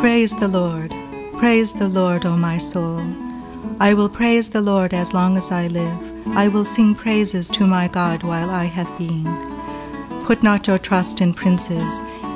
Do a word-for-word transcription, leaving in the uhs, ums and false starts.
Praise the Lord. Praise the Lord, O my soul. I will praise the Lord as long as I live. I will sing praises to my God while I have being. Put not your trust in princes,